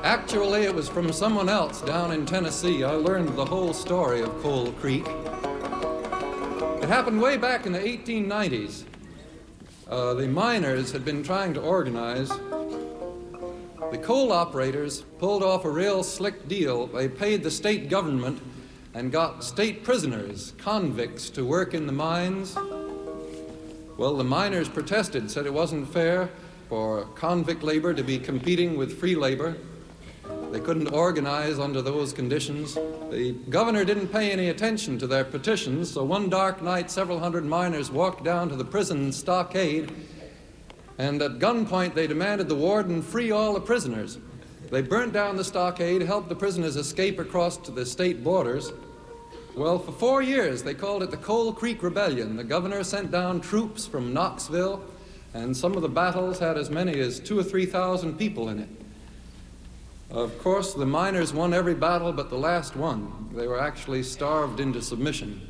Actually, it was from someone else down in Tennessee. I learned the whole story of Coal Creek. It happened way back in the 1890s. The miners had been trying to organize. The coal operators pulled off a real slick deal. They paid the state government and got state prisoners, convicts, to work in the mines. Well, the miners protested, said it wasn't fair for convict labor to be competing with free labor. They couldn't organize under those conditions. The governor didn't pay any attention to their petitions, so one dark night, several hundred miners walked down to the prison stockade, and at gunpoint they demanded the warden free all the prisoners. They burnt down the stockade, helped the prisoners escape across to the state borders. Well, for 4 years they called it the Coal Creek Rebellion. The governor sent down troops from Knoxville, and some of the battles had as many as 2,000 or 3,000 people in it. Of course, the miners won every battle but the last one. They were actually starved into submission.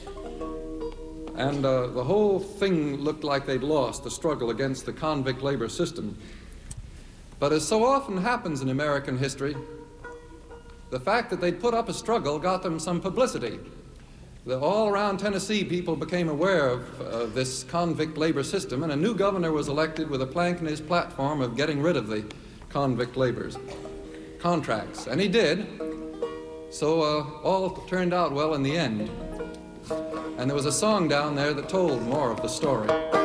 And the whole thing looked like they'd lost the struggle against the convict labor system. But as so often happens in American history, the fact that they'd put up a struggle got them some publicity. All around Tennessee, people became aware of this convict labor system, and a new governor was elected with a plank in his platform of getting rid of the convict labor's contracts. And he did. So all turned out well in the end. And there was a song down there that told more of the story.